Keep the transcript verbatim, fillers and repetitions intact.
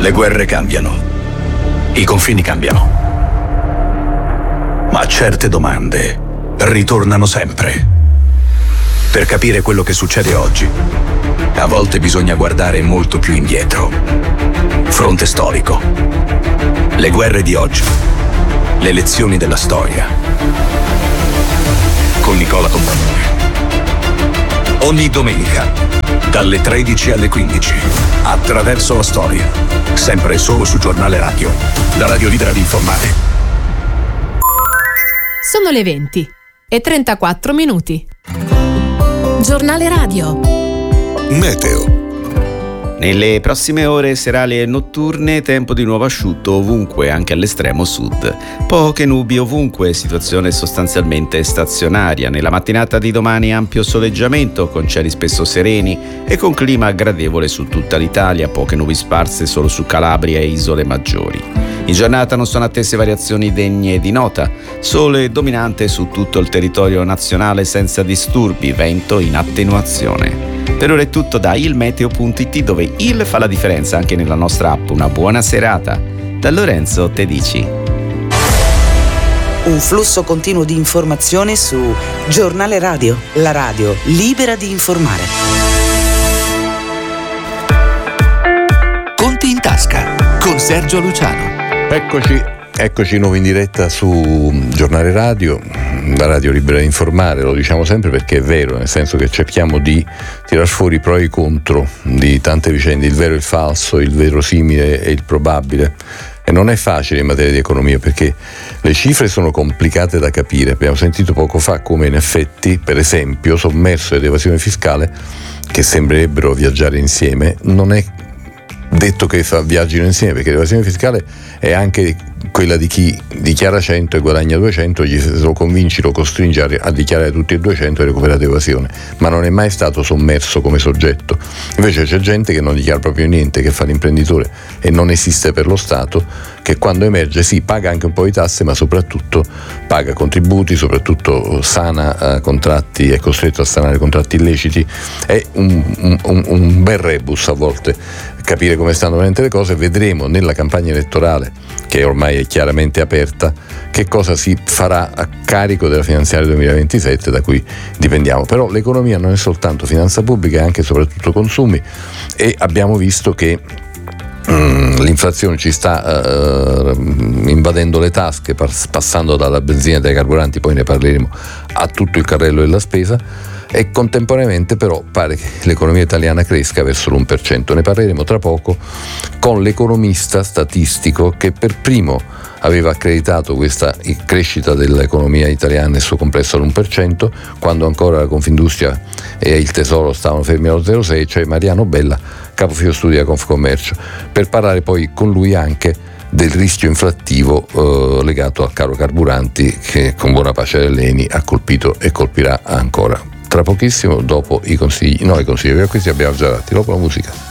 Le guerre cambiano, i confini cambiano, ma certe domande ritornano sempre. Per capire quello che succede oggi, a volte bisogna guardare molto più indietro. Fronte storico. Le guerre di oggi. Le lezioni della storia. Con Nicola Compagnone. Ogni domenica, dalle tredici alle quindici, attraverso la storia. Sempre solo su Giornale Radio, la radio libera di informare. Sono le venti e trentaquattro minuti. Giornale Radio. Meteo. Nelle prossime ore serali e notturne, tempo di nuovo asciutto ovunque, anche all'estremo sud. Poche nubi ovunque, situazione sostanzialmente stazionaria. Nella mattinata di domani ampio soleggiamento, con cieli spesso sereni e con clima gradevole su tutta l'Italia, poche nubi sparse solo su Calabria e isole maggiori. In giornata non sono attese variazioni degne di nota, sole dominante su tutto il territorio nazionale senza disturbi, vento in attenuazione. Per ora è tutto da ilmeteo punto it, dove il fa la differenza anche nella nostra app. Una buona serata. Da Lorenzo Tedici. Un flusso continuo di informazioni su Giornale Radio, la radio libera di informare. Conti in tasca con Sergio Luciano. Eccoci, eccoci nuovi in diretta su Giornale Radio, la radio libera di informare. Lo diciamo sempre perché è vero, nel senso che cerchiamo di tirar fuori i pro e i contro di tante vicende, il vero e il falso, il verosimile e il probabile. E non è facile in materia di economia, perché le cifre sono complicate da capire. Abbiamo sentito poco fa come in effetti, per esempio, sommerso ed evasione fiscale, che sembrerebbero viaggiare insieme, non è detto che fa, viaggino insieme, perché l'evasione fiscale è anche quella di chi dichiara cento e guadagna duecento, gli lo convinci, lo costringe a, a dichiarare tutti e duecento e recupera evasione, ma non è mai stato sommerso come soggetto. Invece c'è gente che non dichiara proprio niente, che fa l'imprenditore e non esiste per lo Stato, che quando emerge sì, paga anche un po' di tasse, ma soprattutto paga contributi, soprattutto sana uh, contratti, è costretto a sanare contratti illeciti. È un, un, un bel rebus a volte capire come stanno veramente le cose. Vedremo nella campagna elettorale, che ormai è chiaramente aperta, che cosa si farà a carico della finanziaria duemilaventisette, da cui dipendiamo. Però l'economia non è soltanto finanza pubblica, è anche e soprattutto consumi, e abbiamo visto che mm, l'inflazione ci sta uh, invadendo le tasche, pass- passando dalla benzina e dai carburanti, poi ne parleremo, a tutto il carrello della spesa. E contemporaneamente però pare che l'economia italiana cresca verso l'uno per cento. Ne parleremo tra poco con l'economista statistico che per primo aveva accreditato questa crescita dell'economia italiana nel suo complesso all'uno per cento, quando ancora la Confindustria e il Tesoro stavano fermi allo zero virgola sei, cioè Mariano Bella, capofilo studi della Confcommercio, per parlare poi con lui anche del rischio inflattivo eh, legato al caro carburanti, che con buona pace dell'Eni ha colpito e colpirà ancora. Tra pochissimo, dopo i consigli, no i consigli, questi abbiamo già dati, dopo la musica.